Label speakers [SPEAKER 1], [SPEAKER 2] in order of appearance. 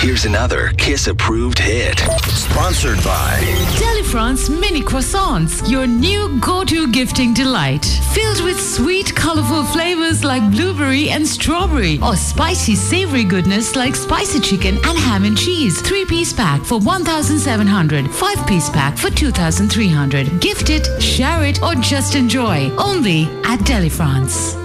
[SPEAKER 1] Here's another Kiss-approved hit. Sponsored by
[SPEAKER 2] Delifrance Mini Croissants, your new go-to gifting delight. Filled with sweet, colorful flavors like blueberry and strawberry, or spicy, savory goodness like spicy chicken and ham and cheese. 3-piece pack for 1,700. 5-piece pack for 2,300. Gift it, share it, or just enjoy. Only at Delifrance.